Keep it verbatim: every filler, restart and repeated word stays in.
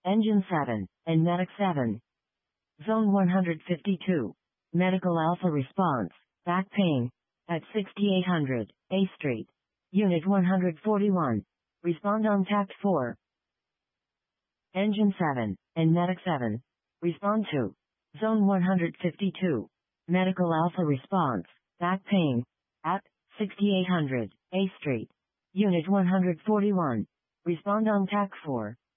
Engine seven, and Medic seven. Zone one hundred fifty-two. Medical Alpha response, back pain, at sixty-eight hundred, A Street. Unit one hundred forty-one. Respond on Tact four. Engine seven, and Medic seven. Respond to. Zone one hundred fifty-two. Medical Alpha response, back pain, at sixty-eight hundred, A Street. Unit one hundred forty-one. Respond on Tact four.